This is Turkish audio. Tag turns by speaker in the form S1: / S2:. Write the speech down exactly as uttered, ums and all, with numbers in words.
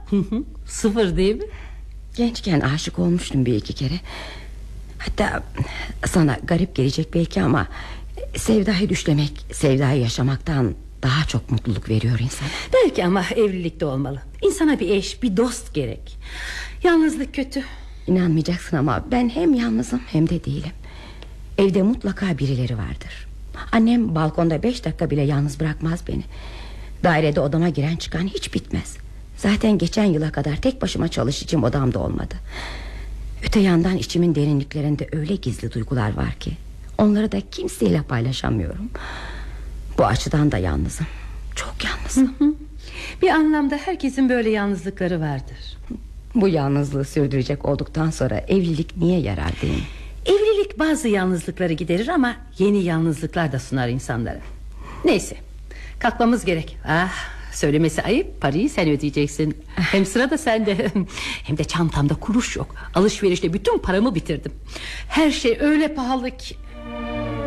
S1: Sıfır değil mi?
S2: Gençken aşık olmuştum bir iki kere. Hatta sana garip gelecek belki ama sevdayı düşlemek, sevdayı yaşamaktan daha çok mutluluk veriyor insana.
S1: Belki ama evlilikte olmalı. İnsana bir eş, bir dost gerek. Yalnızlık kötü.
S2: İnanmayacaksın ama ben hem yalnızım hem de değilim. Evde mutlaka birileri vardır. Annem balkonda beş dakika bile yalnız bırakmaz beni. Dairede odama giren çıkan hiç bitmez. Zaten geçen yıla kadar tek başıma çalışacağım odamda olmadı. Öte yandan içimin derinliklerinde öyle gizli duygular var ki onları da kimseyle paylaşamıyorum. Bu açıdan da yalnızım. Çok yalnızım.
S1: Hı hı. Bir anlamda herkesin böyle yalnızlıkları vardır.
S2: Bu yalnızlığı sürdürecek olduktan sonra evlilik niye yarar değil mi?
S1: Evlilik bazı yalnızlıkları giderir ama yeni yalnızlıklar da sunar insanlara. Neyse, kalkmamız gerek. Ah, söylemesi ayıp, parayı sen ödeyeceksin. Hem sıra da sende. Hem de çantamda kuruş yok. Alışverişte bütün paramı bitirdim. Her şey öyle pahalı ki.